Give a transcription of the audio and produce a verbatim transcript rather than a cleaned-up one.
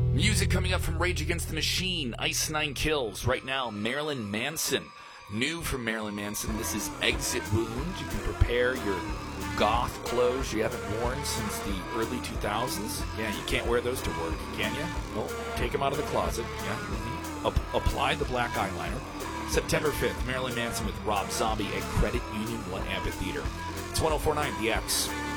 Music coming up from Rage Against the Machine, Ice Nine Kills. Right now, Marilyn Manson. New from Marilyn Manson, this is Exit Wound. You can prepare your goth clothes you haven't worn since the early two thousands. Yeah, you can't wear those to work, can you? Well, take them out of the closet. Yeah. Mm-hmm. Up- apply the black eyeliner. September fifth, Marilyn Manson with Rob Zombie at Credit Union One Amphitheater. It's one oh four point nine The X.